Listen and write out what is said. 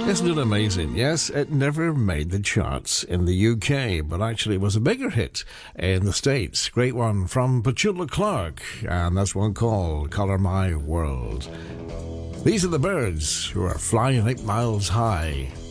Isn't it amazing? Yes, it never made the charts in the UK, but actually it was a bigger hit in the States. Great one from Petula Clark, and that's one called Color My World. These are the Byrds, who are flying 8 miles high.